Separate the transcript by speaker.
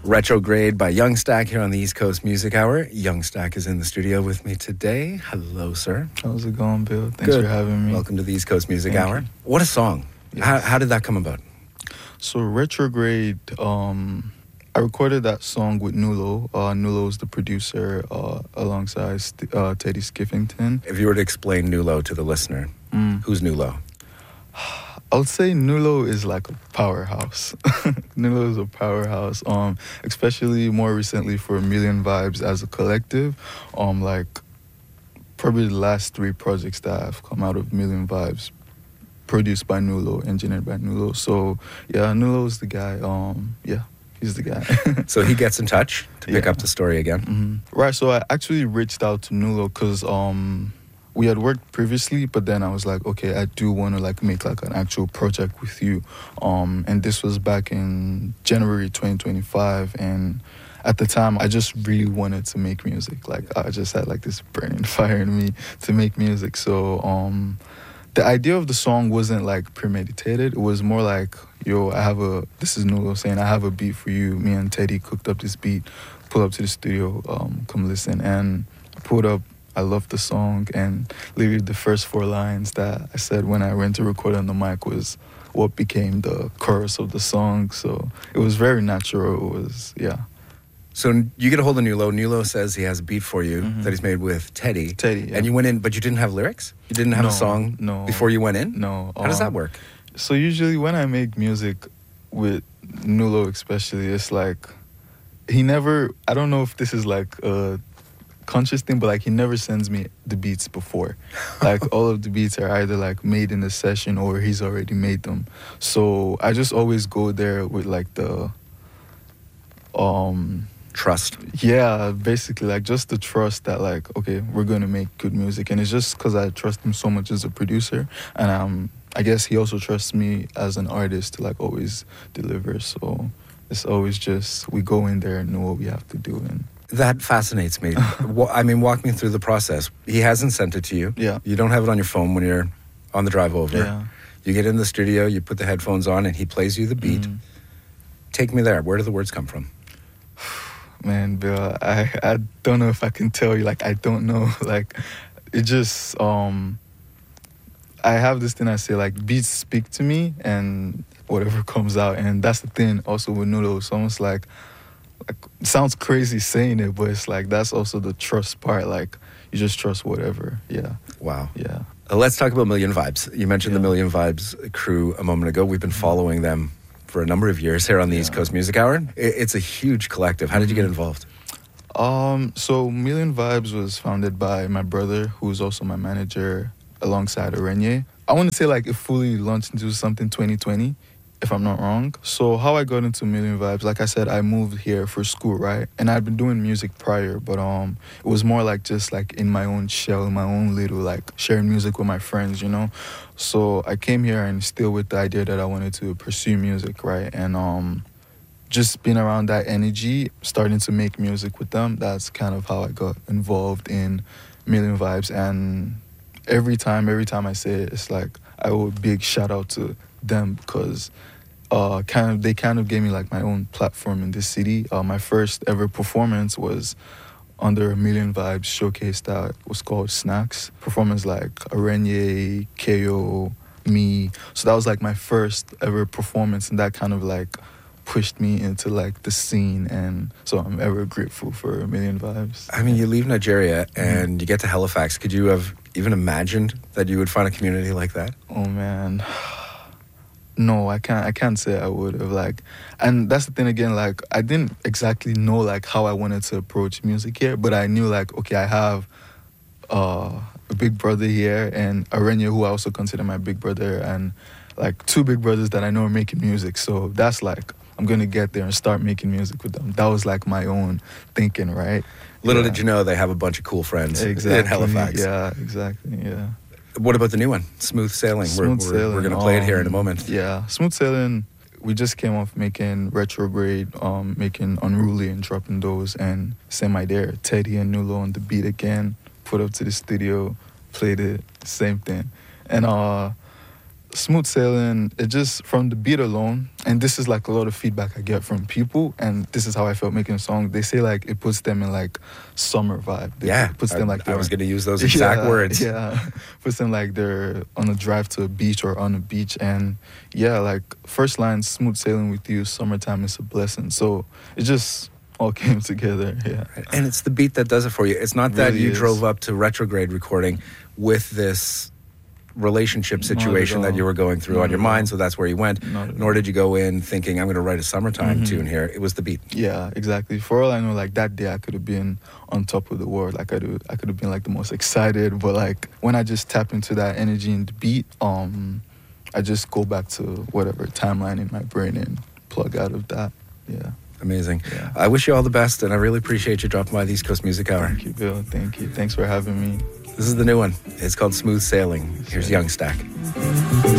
Speaker 1: Retrograde by Young Stack here on the East Coast Music Hour. Young Stack is in the studio with me today. Hello, sir.
Speaker 2: How's it going, Bill? Thanks
Speaker 1: Good.
Speaker 2: for having me.
Speaker 1: Welcome to the East Coast Music
Speaker 2: Thank
Speaker 1: Hour.
Speaker 2: you.
Speaker 1: What a song.
Speaker 2: Yes.
Speaker 1: How did that come about?
Speaker 2: So Retrograde, I recorded that song with Nulo. Nulo's the producer alongside Teddy Skiffington.
Speaker 1: If you were to explain Nulo to the listener, who's Nulo?
Speaker 2: I would say Nulo is like a powerhouse. Nulo is a powerhouse, especially more recently for Million Vibes as a collective. Like probably the last 3 projects that have come out of Million Vibes, produced by Nulo, engineered by Nulo. So yeah, Nulo's the guy. He's the guy.
Speaker 1: So he gets in touch to pick up the story again.
Speaker 2: Mm-hmm. Right, so I actually reached out to Nulo because we had worked previously, but then I was like, okay, I do want to like make like an actual project with you. And this was back in January 2025, and at the time I just really wanted to make music. Like I just had like this burning fire in me to make music. So the idea of the song wasn't like premeditated. It was more like, this is Nulo saying, I have a beat for you. Me and Teddy cooked up this beat, pull up to the studio, come listen. And I pulled up, I loved the song, and literally the first 4 lines that I said when I went to record on the mic was what became the chorus of the song. So it was very natural. It was,
Speaker 1: So you get a hold of Nulo. Nulo says he has a beat for you that he's made with Teddy.
Speaker 2: Yeah.
Speaker 1: And you went in, but you didn't have lyrics? You didn't have a song before you went in?
Speaker 2: No.
Speaker 1: How does that work?
Speaker 2: So usually when I make music with Nulo especially, it's like I don't know if this is like a conscious thing, but like he never sends me the beats before. Like all of the beats are either like made in the session or he's already made them. So I just always go there with like the
Speaker 1: trust.
Speaker 2: Yeah, basically like just the trust that like, okay, we're gonna make good music. And it's just because I trust him so much as a producer, and I guess he also trusts me as an artist to like always deliver. So it's always just we go in there and know what we have to do. And
Speaker 1: that fascinates me. I mean, walk me through the process. He hasn't sent it to you.
Speaker 2: Yeah.
Speaker 1: You don't have it on your phone when you're on the drive over.
Speaker 2: Yeah.
Speaker 1: You get in the studio, you put the headphones on, and he plays you the beat. Take me there. Where do the words come from?
Speaker 2: Man, Bill, I don't know if I can tell you. Like, I don't know. Like, it just, I have this thing I say, like, beats speak to me and whatever comes out. And that's the thing also with Nulo. It's almost like it sounds crazy saying it, but it's like, that's also the trust part. Like, you just trust whatever. Yeah.
Speaker 1: Wow.
Speaker 2: Yeah.
Speaker 1: Let's talk about Million Vibes. You mentioned the Million Vibes crew a moment ago. We've been following them for a number of years here on the East Coast Music Hour. It's a huge collective. How did you get involved?
Speaker 2: So Million Vibes was founded by my brother, who's also my manager, alongside Arenye. I want to say like it fully launched into something 2020, if I'm not wrong. So how I got into Million Vibes, like I said, I moved here for school, right? And I'd been doing music prior, but it was more like just like in my own shell, in my own little like sharing music with my friends, you know? So I came here and still with the idea that I wanted to pursue music, right? And just being around that energy, starting to make music with them, that's kind of how I got involved in Million Vibes. And every time I say it, it's like I owe a big shout out to them because they kind of gave me like my own platform in this city. My first ever performance was under a Million Vibes showcase that was called Snacks. Performance like Arenye, KO, me. So that was like my first ever performance, and that kind of like pushed me into like the scene, and so I'm ever grateful for Million Vibes.
Speaker 1: I mean, you leave Nigeria and you get to Halifax. Could you have even imagined that you would find a community like that?
Speaker 2: Oh man. No, I can't say I would have, like, and that's the thing again, like, I didn't exactly know, like, how I wanted to approach music here, but I knew, like, okay, I have a big brother here, and Arenye, who I also consider my big brother, and, like, 2 big brothers that I know are making music, so that's, like, I'm gonna get there and start making music with them. That was, like, my own thinking, right?
Speaker 1: Little did you know they have a bunch of cool friends in Halifax.
Speaker 2: Yeah, exactly, yeah.
Speaker 1: What about the new one, Smooth Sailing?
Speaker 2: Smooth Sailing.
Speaker 1: We're going to play it here in a moment.
Speaker 2: Yeah, Smooth Sailing, we just came off making Retrograde, making Unruly and dropping those, and same idea, Teddy and Nulo on the beat again, put up to the studio, played it, same thing. And Smooth Sailing, it just, from the beat alone, and this is like a lot of feedback I get from people, and this is how I felt making a song. They say like it puts them in like summer vibe. It puts them like
Speaker 1: I was going to use those exact words.
Speaker 2: Yeah, puts them like they're on a drive to a beach or on a beach, and yeah, like first line, smooth sailing with you, summertime is a blessing. So it just all came together. Yeah,
Speaker 1: and it's the beat that does it for you. It's not that
Speaker 2: Really
Speaker 1: you
Speaker 2: is.
Speaker 1: drove up to Retrograde recording with this relationship situation that you were going through
Speaker 2: Not
Speaker 1: on your
Speaker 2: at all.
Speaker 1: mind, so that's where you went.
Speaker 2: Not at
Speaker 1: Nor
Speaker 2: all.
Speaker 1: did you go in thinking, I'm going to write a summertime tune here. It was the beat.
Speaker 2: Yeah, exactly. For all I know, like that day I could have been on top of the world. Like I could have been like the most excited. But like when I just tap into that energy and the beat, I just go back to whatever timeline in my brain and plug out of that. Yeah.
Speaker 1: Amazing.
Speaker 2: Yeah.
Speaker 1: I wish you all the best, and I really appreciate you dropping by the East Coast Music Hour.
Speaker 2: Thank you, Bill. Thank you. Thanks for having me.
Speaker 1: This is the new one. It's called Smooth Sailing. Here's Young Stack.